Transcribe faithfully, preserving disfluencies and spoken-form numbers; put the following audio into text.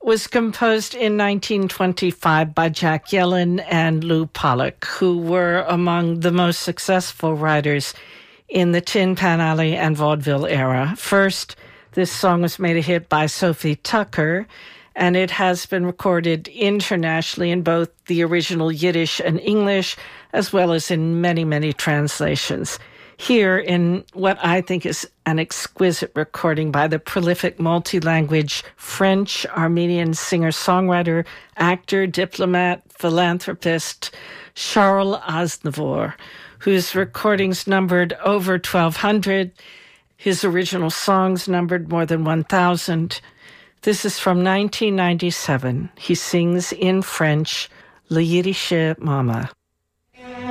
was composed in nineteen twenty-five by Jack Yellen and Lou Pollock, who were among the most successful writers in the Tin Pan Alley and vaudeville era. First, this song was made a hit by Sophie Tucker, and it has been recorded internationally in both the original Yiddish and English, as well as in many, many translations. Here, in what I think is an exquisite recording by the prolific multi-language French-Armenian singer-songwriter, actor, diplomat, philanthropist, Charles Aznavour, whose recordings numbered over twelve hundred. His original songs numbered more than one thousand. This is from nineteen ninety-seven. He sings in French, Le Yiddische Mama.